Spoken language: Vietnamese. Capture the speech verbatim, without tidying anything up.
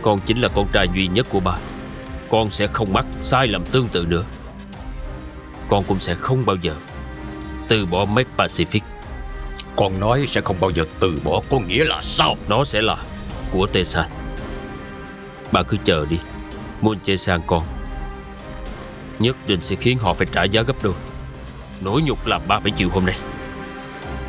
Con chính là con trai duy nhất của ba. Con sẽ không mắc sai lầm tương tự nữa. Con cũng sẽ không bao giờ từ bỏ Make Pacific. Con nói sẽ không bao giờ từ bỏ có nghĩa là sao? Nó sẽ là của Tê-san. Ba cứ chờ đi. Moon Jae-san con nhất định sẽ khiến họ phải trả giá gấp đôi nỗi nhục làm ba phải chịu hôm nay.